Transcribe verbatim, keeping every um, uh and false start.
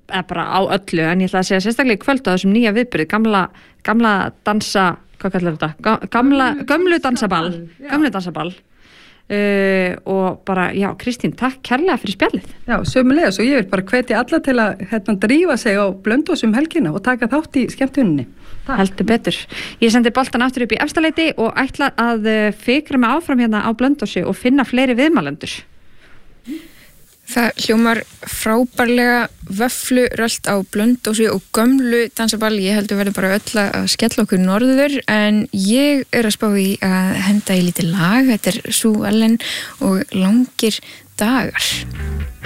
eða bara á öllu, en ég ætla að segja sérstaklega í kvöld á þessum nýja viðburði, gamla, gamla dansa, hvað kallar þetta? Gamla, gömlu dansaball, gömlu dansaball. Uh, og bara, já, Kristín, takk kærlega fyrir spjallið. Já, sömuleiðis og ég vil bara hvetja alla til að hérna drífa sig á Blönduósi um helgina og taka þátt í skemmtuninni. Heldur betur. Ég sendi boltan aftur upp í Efstaleiti og ætla að fikra mig áfram hérna á Blönduósi og finna fleiri viðmælendur. Það hljómar frábærlega vöfflurölt á Blönduósi og gömlu dansaball. Ég heldur verður bara öll að skella okkur norður, en ég er að spá í að henda í lítið lag. Þetta er Sue Ellen og Langir dagar.